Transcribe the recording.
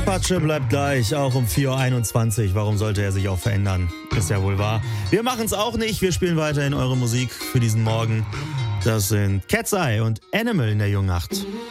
Apache bleibt gleich, auch um 4.21 Uhr. Warum sollte er sich auch verändern? Ist ja wohl wahr. Wir machen es auch nicht. Wir spielen weiterhin eure Musik für diesen Morgen. Das sind Cat's Eye und Animal in der Jungnacht.